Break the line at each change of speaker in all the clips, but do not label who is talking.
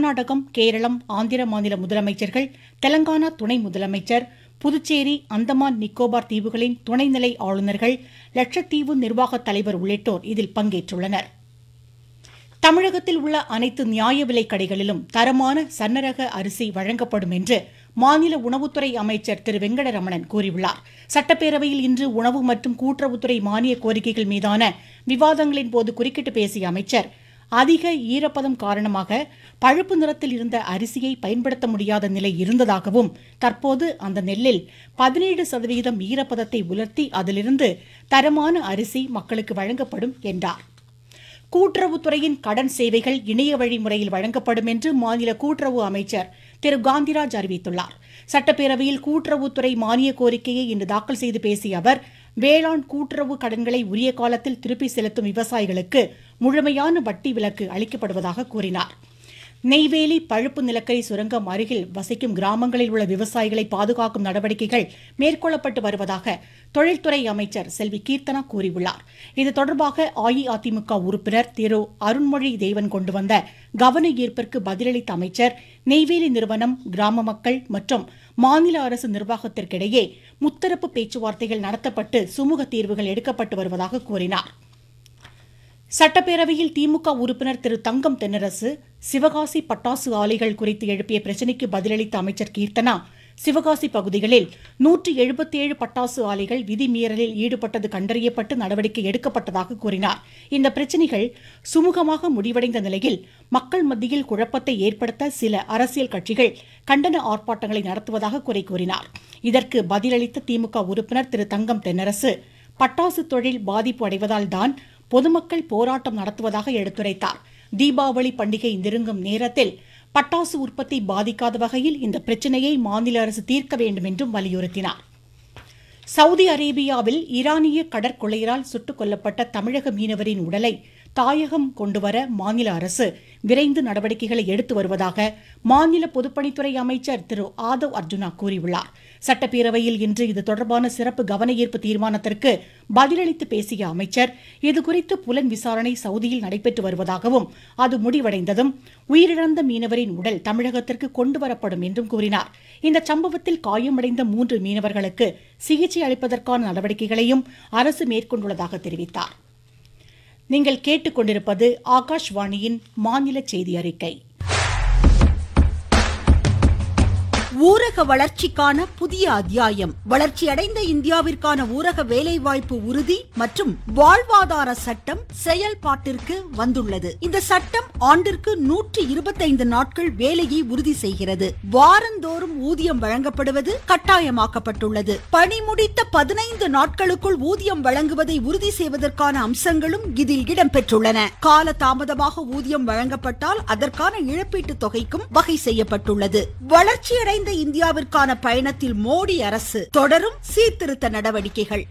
கர்நாடகம், கேரளம், ஆந்திர மாநில முதலமைச்சர்கள், தெலங்கானா துணை முதலமைச்சர், புதுச்சேரி, அந்தமான் நிக்கோபார் தீவுகளின் துணைநிலை ஆளுநர்கள், லட்சத்தீவு நிர்வாக தலைவர் உள்ளிட்டோர் இதில் பங்கேற்றுள்ளனர். தமிழகத்தில் உள்ள அனைத்து நியாய விலைக் கடைகளிலும் தரமான சன்னரக அரிசி வழங்கப்படும் என்று மாநில உணவுத்துறை அமைச்சர் திரு வெங்கடரமணன் கூறியுள்ளார். சட்டப்பேரவையில் இன்று உணவு மற்றும் கூட்டுறவுத்துறை மானிய கோரிக்கைகள் மீதான விவாதங்களின் போது குறுக்கிட்டு பேசிய அமைச்சர், அதிக ஈரப்பதம் காரணமாக பழுப்பு நிறத்தில் இருந்த அரிசியை பயன்படுத்த முடியாத நிலை இருந்ததாகவும், தற்போது அந்த நெல்லில் 17% ஈரப்பதத்தை உலர்த்தி அதிலிருந்து தரமான அரிசி மக்களுக்கு வழங்கப்படும் என்றார். கூட்டுறவுத்துறையின் கடன் சேவைகள் இணைய வழி முறையில் வழங்கப்படும் என்று மாநில கூட்டுறவு அமைச்சர் திரு காந்திராஜ் அறிவித்துள்ளார். சட்டப்பேரவையில் கூட்டுறவுத்துறை மானிய கோரிக்கையை இன்று தாக்கல் செய்து பேசிய அவர், வேளாண் கூட்டுறவு கடன்களை உரிய காலத்தில் திருப்பி செலுத்தும் விவசாயிகளுக்கு முழுமையான வட்டி விலக்கு அளிக்கப்படுவதாக கூறினார். நெய்வேலி பழுப்பு நிலக்கரி சுரங்கம் அருகில் வசிக்கும் கிராமங்களில் உள்ள விவசாயிகளை பாதுகாக்கும் நடவடிக்கைகள் மேற்கொள்ளப்பட்டு வருவதாக தொழில்துறை அமைச்சர் செல்வி கீர்த்தனா கூறியுள்ளார். இது தொடர்பாக அஇஅதிமுக உறுப்பினர் திரு அருண்மொழி தேவன் கொண்டு வந்த கவன ஈர்ப்பிற்கு பதிலளித்த அமைச்சர், நெய்வேலி நிறுவனம், கிராம மக்கள் மற்றும் மாநில அரசு நிர்வாகத்திற்கிடையே முத்தரப்பு பேச்சுவார்த்தைகள் நடத்தப்பட்டு சுமூக தீர்வுகள் எடுக்கப்பட்டு வருவதாக கூறினார். சட்டப்பேரவையில் திமுக உறுப்பினர் திரு தங்கம் தென்னரசு சிவகாசி பட்டாசு ஆலைகள் குறித்து எழுப்பிய பிரச்சினைக்கு பதிலளித்த அமைச்சர் கீர்த்தனா, சிவகாசி பகுதிகளில் 177 பட்டாசு ஆலைகள் விதிமீறலில் ஈடுபட்டது கண்டறியப்பட்டு நடவடிக்கை எடுக்கப்பட்டதாக கூறினார். இந்த பிரச்சினைகள் சுமூகமாக முடிவடைந்த நிலையில் மக்கள் மத்தியில் குழப்பத்தை ஏற்படுத்த சில அரசியல் கட்சிகள் கண்டன ஆர்ப்பாட்டங்களை நடத்துவதாக குறை கூறினார். இதற்கு பதிலளித்த திமுக உறுப்பினர் திரு தங்கம் தென்னரசு, பட்டாசு தொழில் பாதிப்பு அடைவதால் தான் பொதுமக்கள் போராட்டம் நடத்துவதாக எடுத்துரைத்தார். தீபாவளி பண்டிகை நெருங்கும் நேரத்தில் பட்டாசு உற்பத்தி பாதிக்காத வகையில் இந்த பிரச்சினையை மாநில அரசு தீர்க்க வேண்டும் என்றும் வலியுறுத்தினார். சவுதி அரேபியாவில் ஈரானிய கடற்கொள்ளையரால் சுட்டுக் கொல்லப்பட்ட தமிழக மீனவரின் உடலை தாயகம் கொண்டுவர மாநில அரசு விரைந்து நடவடிக்கைகளை எடுத்து வருவதாக மாநில பொதுப்பணித்துறை அமைச்சர் திரு ஆதவ் அர்ஜுனா கூறியுள்ளார். சட்டப்பேரவையில் இன்று இது தொடர்பான சிறப்பு கவன ஈர்ப்பு தீர்மானத்திற்கு பதிலளித்து பேசிய அமைச்சர், இதுகுறித்து புலன் விசாரணை சவுதியில் நடைபெற்று வருவதாகவும், அது முடிவடைந்ததும் உயிரிழந்த மீனவரின் உடல் தமிழகத்திற்கு கொண்டுவரப்படும் என்றும் கூறினார். இந்த சம்பவத்தில் காயமடைந்த 3 மீனவர்களுக்கு சிகிச்சை அளிப்பதற்கான நடவடிக்கைகளையும் அரசு மேற்கொண்டுள்ளதாக தெரிவித்தார். நீங்கள் கேட்டுக்கொண்டிருப்பது ஆகாஷ்வாணியின் மாநில செய்தி அறிக்கை.
ஊரக வளர்ச்சிக்கான புதிய அத்தியாயம். வளர்ச்சியடைந்த இந்தியாவிற்கான ஊரக வேலைவாய்ப்பு உறுதி மற்றும் வாழ்வாதார சட்டம் செயல்பாட்டிற்கு வந்துள்ளது. இந்த சட்டம் ஆண்டிற்கு 125 நாட்கள் வேலையை உறுதி செய்கிறது. வாரந்தோறும் ஊதியம் வழங்கப்படுவது கட்டாயமாக்கப்பட்டுள்ளது. பணி முடித்த 15 நாட்களுக்குள் ஊதியம் வழங்குவதை உறுதி செய்வதற்கான அம்சங்களும் இதில் இடம்பெற்றுள்ளன. கால தாமதமாக ஊதியம் வழங்கப்பட்டால் அதற்கான இழப்பீட்டு தொகைக்கும் வகை செய்யப்பட்டுள்ளது. வளர்ச்சியடைந்த இந்தியாவிற்கான பயணத்தில் மோடி அரசு தொடரும் சீர்திருத்த நடவடிக்கைகள்.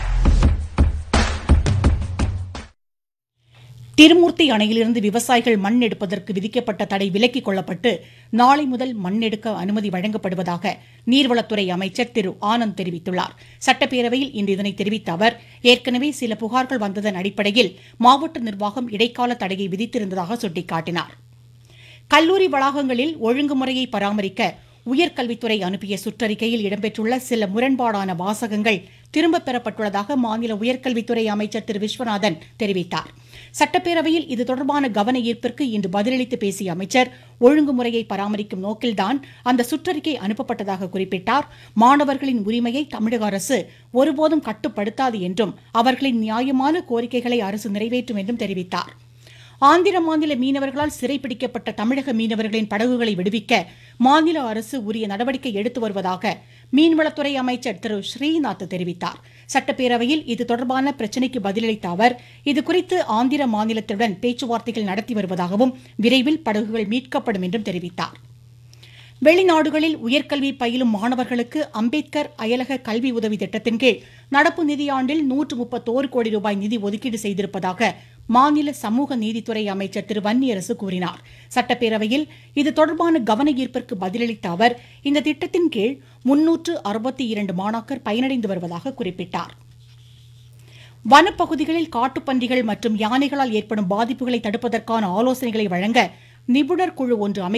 திருமூர்த்தி அணையிலிருந்து விவசாயிகள் மண் எடுப்பதற்கு விதிக்கப்பட்ட தடை விலக்கிக் கொள்ளப்பட்டு நாளை முதல் மண் எடுக்க அனுமதி வழங்கப்படுவதாக நீர்வளத்துறை அமைச்சர் திரு ஆனந்த் தெரிவித்துள்ளார். சட்டப்பேரவையில் இன்று இதனை தெரிவித்த அவர், ஏற்கனவே சில புகார்கள் வந்ததன் அடிப்படையில் மாவட்ட நிர்வாகம் இடைக்கால தடையை விதித்திருந்ததாக சுட்டிக்காட்டினார். கல்லூரி வளாகங்களில் ஒழுங்குமுறையை பராமரிக்க உயர்கல்வித்துறை அனுப்பிய சுற்றறிக்கையில் இடம்பெற்றுள்ள சில முரண்பாடான வாசகங்கள் திரும்பப் பெறப்பட்டுள்ளதாக மாநில உயர்கல்வித்துறை அமைச்சர் திரு விஸ்வநாதன் தெரிவித்தார். சட்டப்பேரவையில் இது தொடர்பான கவன ஈர்ப்பிற்கு இன்று பதிலளித்து பேசிய அமைச்சர், ஒழுங்குமுறையை பராமரிக்கும் நோக்கில்தான் அந்த சுற்றறிக்கை அனுப்பப்பட்டதாக குறிப்பிட்டார். மாணவர்களின் உரிமையை தமிழக அரசு ஒருபோதும் கட்டுப்படுத்தாது என்றும், அவர்களின் நியாயமான கோரிக்கைகளை அரசு நிறைவேற்றும் என்றும் தெரிவித்தார். ஆந்திர மாநில மீனவர்களால் சிறைப்பிடிக்கப்பட்ட தமிழக மீனவர்களின் படகுகளை விடுவிக்க மாநில அரசு உரிய நடவடிக்கை எடுத்து வருவதாக மீன்வளத்துறை அமைச்சர் திரு ஸ்ரீநாத் தெரிவித்தார். சட்டப்பேரவையில் இது தொடர்பான பிரச்சினைக்கு பதிலளித்த அவர், இதுகுறித்து ஆந்திர மாநிலத்துடன் பேச்சுவார்த்தைகள் நடத்தி வருவதாகவும், விரைவில் படகுகள் மீட்கப்படும் என்றும் தெரிவித்தார். வெளிநாடுகளில் உயர்கல்வி பயிலும் மாணவர்களுக்கு அம்பேத்கர் அயலக கல்வி உதவி திட்டத்தின் கீழ் நடப்பு நிதியாண்டில் 131 கோடி ரூபாய் நிதி ஒதுக்கீடு செய்திருப்பதாக மாநில சமூக நீதித்துறை அமைச்சர் திரு வன்னியரசு கூறினார். சட்டப்பேரவையில் இது தொடர்பான கவன ஈர்ப்பிற்கு பதிலளித்த அவர், இந்த திட்டத்தின் கீழ் 362 மாணாக்கர் பயனடைந்து வருவதாக குறிப்பிட்டார். வனப்பகுதிகளில் காட்டுப்பன்றிகள் மற்றும் யானைகளால் ஏற்படும் பாதிப்புகளை தடுப்பதற்கான ஆலோசனைகளை வழங்க நிபுணர் குழு ஒன்று